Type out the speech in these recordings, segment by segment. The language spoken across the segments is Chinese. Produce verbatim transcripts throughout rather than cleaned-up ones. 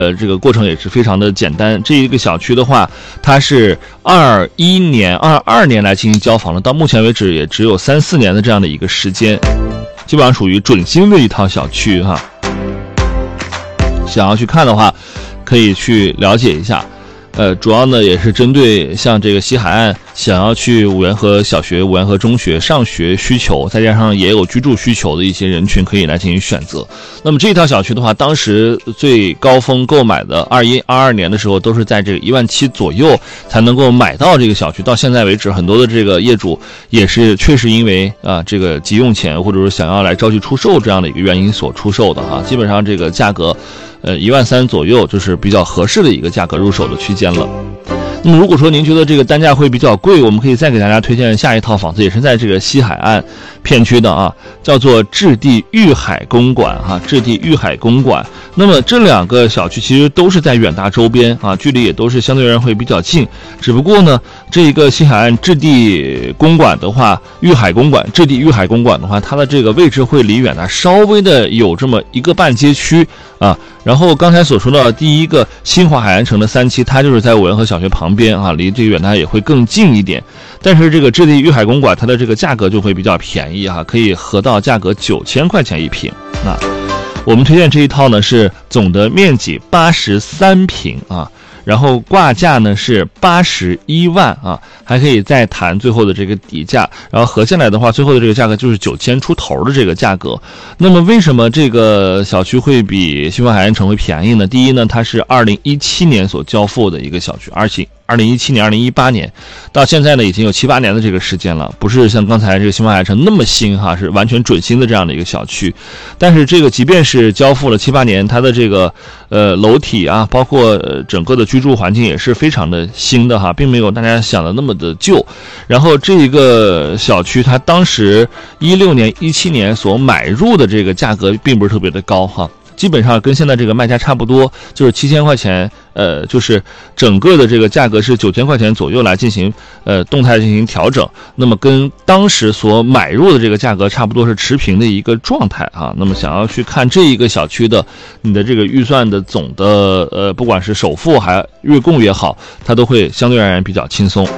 呃，这个过程也是非常的简单。这一个小区的话，它是二一年、二二年来进行交房的，到目前为止也只有三四年的这样的一个时间，基本上属于准新的一套小区哈。想要去看的话，可以去了解一下。呃，主要呢也是针对像这个西海岸想要去五缘河小学、五缘河中学上学需求，再加上也有居住需求的一些人群可以来进行选择。那么这一套小区的话，当时最高峰购买的二一、二二年的时候，都是在这个一万七左右才能够买到这个小区。到现在为止，很多的这个业主也是确实因为啊这个急用钱，或者说想要来着急出售这样的一个原因所出售的哈。基本上这个价格。呃，一万三左右就是比较合适的一个价格入手的区间了。那么如果说您觉得这个单价会比较贵，我们可以再给大家推荐下一套房子，也是在这个西海岸片区的啊，叫做置地裕海公馆哈，置地裕海公馆。那么这两个小区其实都是在远大周边啊，距离也都是相对而言会比较近。只不过呢，这一个西海岸置地公馆的话，裕海公馆、置地裕海公馆的话，它的这个位置会离远大稍微的有这么一个半街区啊。然后刚才所说到的第一个新华海岸城的三期，它就是在五缘河小学旁边啊，离这个远大也会更近一点。但是这个置地裕海公馆，它的这个价格就会比较便宜哈，可以合到价格九千块钱一平。那我们推荐这一套呢是总的面积八十三平啊。然后挂价呢是八十一万啊，还可以再谈最后的这个底价，然后合下来的话，最后的这个价格就是九千出头的这个价格。那么为什么这个小区会比新华海岸城会便宜呢？第一呢，它是二零一七年所交付的一个小区，而且二零一七年、二零一八年到现在呢，已经有七八年的这个时间了，不是像刚才这个新华海岸城那么新哈，是完全准新的这样的一个小区。但是这个即便是交付了七八年，它的这个呃楼体啊，包括、呃、整个的居住环境也是非常的新的哈，并没有大家想的那么的旧。然后这一个小区它当时一六年、一七年所买入的这个价格并不是特别的高哈。基本上跟现在这个卖价差不多，就是七千块钱，呃，就是整个的这个价格是九千块钱左右来进行呃动态进行调整。那么跟当时所买入的这个价格差不多是持平的一个状态啊。那么想要去看这一个小区的你的这个预算的总的呃，不管是首付还月供也好，它都会相对而言比较轻松。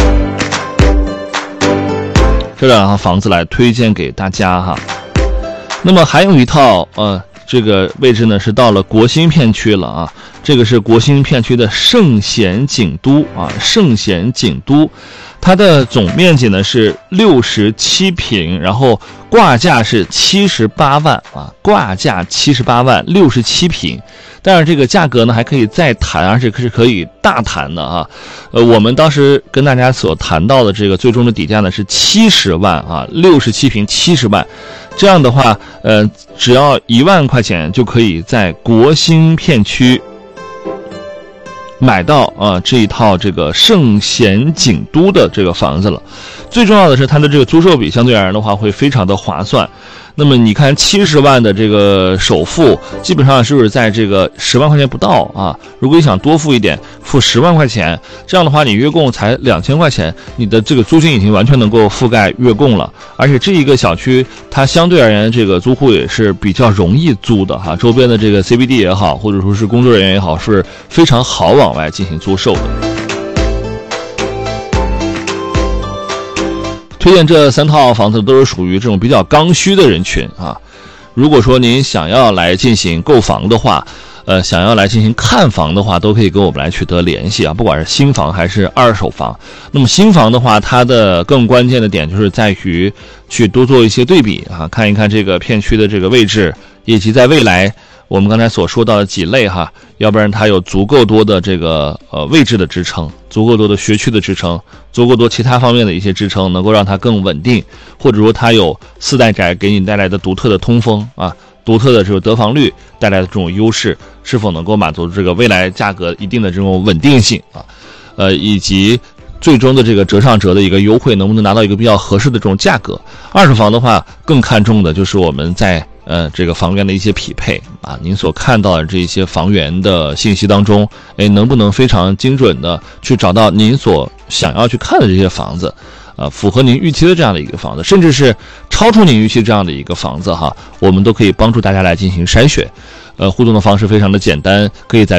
这两套房子来推荐给大家哈。那么还有一套呃。这个位置呢是到了国新片区了啊，这个是国新片区的圣贤景都啊，圣贤景都，它的总面积呢是六十七平，然后挂价是七十八万啊，挂价七十八万，六十七平。但是这个价格呢还可以再谈，而且是可以大谈的啊。呃，我们当时跟大家所谈到的这个最终的底价呢是七十万啊，六十七平七十万。这样的话，呃，只要一万块钱就可以在国新片区买到啊、呃、这一套这个圣贤景都的这个房子了。最重要的是它的这个租售比相对而言的话会非常的划算。那么你看七十万的这个首付，基本上是不是在这个十万块钱不到啊？如果你想多付一点，付十万块钱，这样的话你月供才两千块钱，你的这个租金已经完全能够覆盖月供了。而且这一个小区它相对而言这个租户也是比较容易租的哈，周边的这个 C B D 也好，或者说是工作人员也好，是非常好往外进行租售的。推荐这三套房子都是属于这种比较刚需的人群啊。如果说您想要来进行购房的话，呃，想要来进行看房的话，都可以跟我们来取得联系啊。不管是新房还是二手房，那么新房的话，它的更关键的点就是在于去多做一些对比啊，看一看这个片区的这个位置，以及在未来我们刚才所说到的几类哈，要不然它有足够多的这个呃位置的支撑，足够多的学区的支撑，足够多其他方面的一些支撑，能够让它更稳定，或者说它有四代宅给你带来的独特的通风啊，独特的这种得房率带来的这种优势，是否能够满足这个未来价格一定的这种稳定性啊，呃，以及最终的这个折上折的一个优惠，能不能拿到一个比较合适的这种价格。二手房的话，更看重的就是我们在呃，这个房源的一些匹配啊，您所看到的这些房源的信息当中，哎，能不能非常精准的去找到您所想要去看的这些房子？ 呃符合您预期的这样的一个房子，甚至是超出您预期这样的一个房子哈，我们都可以帮助大家来进行筛选。呃，互动的方式非常的简单，可以在